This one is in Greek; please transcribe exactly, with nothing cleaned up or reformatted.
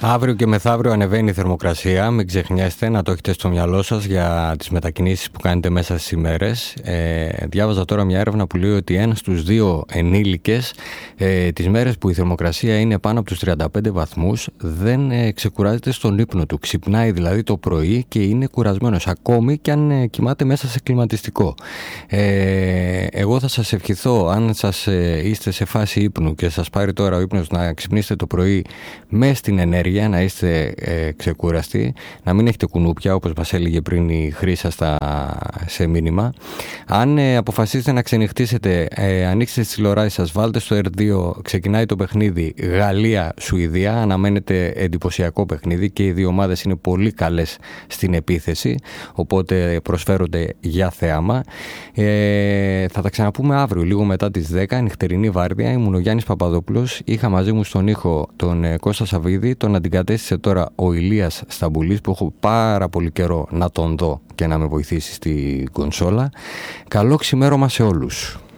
Αύριο και μεθαύριο ανεβαίνει η θερμοκρασία. Μην ξεχνιέστε να το έχετε στο μυαλό σας για τις μετακινήσεις που κάνετε μέσα στις ημέρες. Ε, διάβαζα τώρα μια έρευνα που λέει ότι ένας στους δύο ενήλικες ε, τις μέρες που η θερμοκρασία είναι πάνω από τους τριάντα πέντε βαθμούς δεν ε, ξεκουράζεται στον ύπνο του. Ξυπνάει δηλαδή το πρωί και είναι κουρασμένος, ακόμη και αν ε, κοιμάται μέσα σε κλιματιστικό. Ε, εγώ θα σας ευχηθώ, αν σας ε, είστε σε φάση ύπνου και σας πάρει τώρα ο ύπνος, να ξυπνήσετε το πρωί με στην ενέργεια, να είστε ε, ξεκούραστοι, να μην έχετε κουνούπια όπως μας έλεγε πριν η Χρύσα στα, σε μήνυμα. Αν ε, αποφασίσετε να ξενυχτήσετε, ε, ανοίξτε τις τηλεοράσεις σας, βάλτε στο Ερ δύο, ξεκινάει το παιχνίδι Γαλλία-Σουηδία, αναμένεται εντυπωσιακό παιχνίδι και οι δύο ομάδες είναι πολύ καλές στην επίθεση, οπότε προσφέρονται για θέαμα. Ε, θα τα ξαναπούμε αύριο λίγο μετά τις δέκα, νυχτερινή βάρδια. Ήμουν ο Γιάννης Παπαδόπουλος, είχα μαζί μου στον ήχο τον ε, Κώστα Σαββίδη, τον αντικατέστησε τώρα ο Ηλίας Σταμπουλής που έχω πάρα πολύ καιρό να τον δω και να με βοηθήσει στη κονσόλα. Καλό ξημέρωμα σε όλους.